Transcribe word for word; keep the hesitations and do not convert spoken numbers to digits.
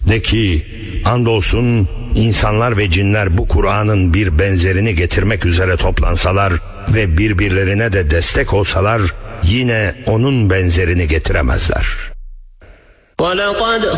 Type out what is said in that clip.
De ki, andolsun insanlar ve cinler bu Kur'an'ın bir benzerini getirmek üzere toplansalar ve birbirlerine de destek olsalar yine onun benzerini getiremezler. وَلَقَدْ